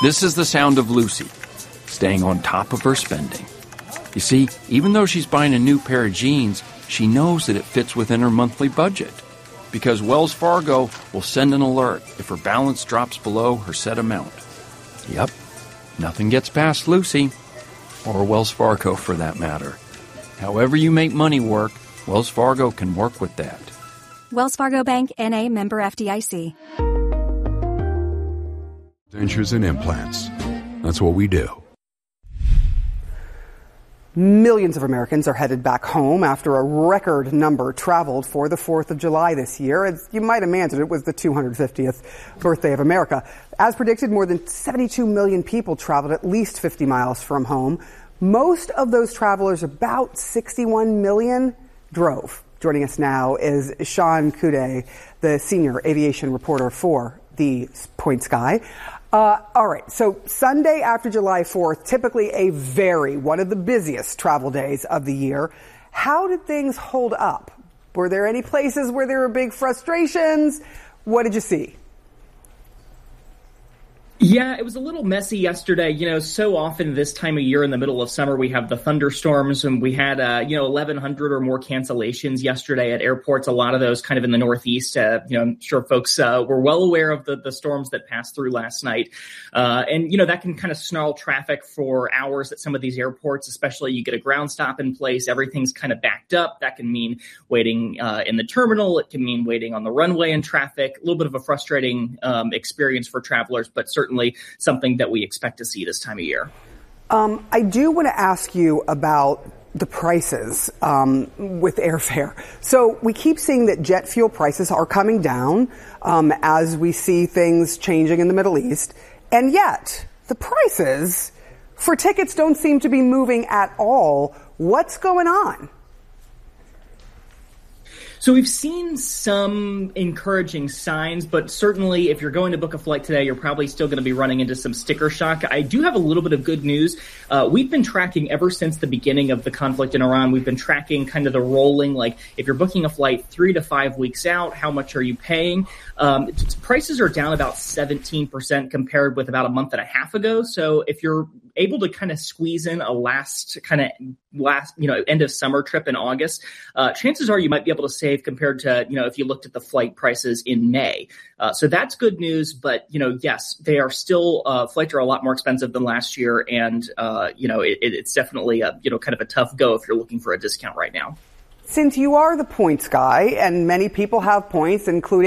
This is the sound of Lucy, staying on top of her spending. You see, even though she's buying a new pair of jeans, she knows that it fits within her monthly budget. Because Wells Fargo will send an alert if her balance drops below her set amount. Yep, nothing gets past Lucy, or Wells Fargo for that matter. However you make money work, Wells Fargo can work with that. Wells Fargo Bank, N.A., member FDIC. Dentures and implants. That's what we do. Millions of Americans are headed back home after a record number traveled for the 4th of July this year. As you might imagine, it was the 250th birthday of America. As predicted, more than 72 million people traveled at least 50 miles from home. Most of those travelers, about 61 million, drove. Joining us now is Sean Kude, the senior aviation reporter for the Point Sky. All right, so Sunday after July 4th, typically one of the busiest travel days of the year. How did things hold up? Were there any places where there were big frustrations? What did you see? Yeah, it was a little messy yesterday. You know, so often this time of year in the middle of summer, we have the thunderstorms, and we had, 1,100 or more cancellations yesterday at airports, a lot of those kind of in the Northeast. I'm sure folks were well aware of the storms that passed through last night. That can kind of snarl traffic for hours at some of these airports, especially you get a ground stop in place. Everything's kind of backed up. That can mean waiting in the terminal. It can mean waiting on the runway in traffic. A little bit of a frustrating experience for travelers, but certainly something that we expect to see this time of year. I do want to ask you about the prices with airfare. So we keep seeing that jet fuel prices are coming down as we see things changing in the Middle East. And yet the prices for tickets don't seem to be moving at all. What's going on? So we've seen some encouraging signs, but certainly if you're going to book a flight today, you're probably still going to be running into some sticker shock. I do have a little bit of good news. We've been tracking ever since the beginning of the conflict in Iran. We've been tracking kind of the rolling, like if you're booking a flight 3 to 5 weeks out, how much are you paying? Prices are down about 17% compared with about a month and a half ago. So if you're able to kind of squeeze in a last end of summer trip in August, chances are you might be able to save compared to, if you looked at the flight prices in May. So that's good news. But, yes, they are still, flights are a lot more expensive than last year. And, it's definitely kind of a tough go if you're looking for a discount right now. Since you are the points guy and many people have points, including